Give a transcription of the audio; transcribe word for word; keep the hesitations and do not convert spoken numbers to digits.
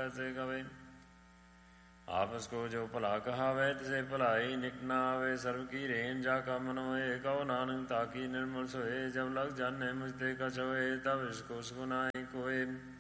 ऐसे कवे। आपस को जो भला कहावे तिसे भलाई निक न आवे। सर्व की रेन जाका मन होए कहो नानक ताकी निर्मल सोए। जब लग जाने मुझते कछ होए तब इसको सुनाई कोय।